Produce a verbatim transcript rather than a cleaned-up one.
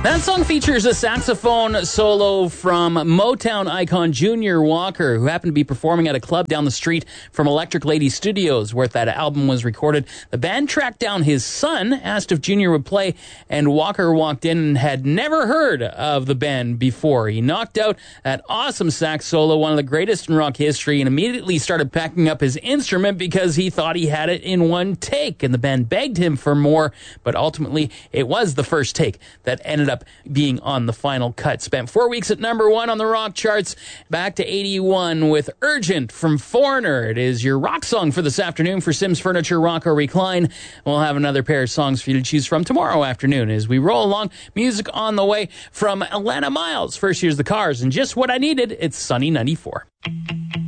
That song features a saxophone solo from Motown icon Junior Walker, who happened to be performing at a club down the street from Electric Lady Studios, where that album was recorded. The band tracked down his son, asked if Junior would play, and Walker walked in and had never heard of the band before. He knocked out that awesome sax solo, one of the greatest in rock history, and immediately started packing up his instrument because he thought he had it in one take, and the band begged him for more, but ultimately it was the first take that ended up being on the final cut. Spent four weeks at number one on the rock charts, back to eighty-one with Urgent from Foreigner. It is your rock song for this afternoon for Sims Furniture, Rock or Recline. We'll have another pair of songs for you to choose from tomorrow afternoon as we roll along. Music on the way from Atlanta Miles. First, here's The Cars, and just what I needed, it's Sunny ninety-four.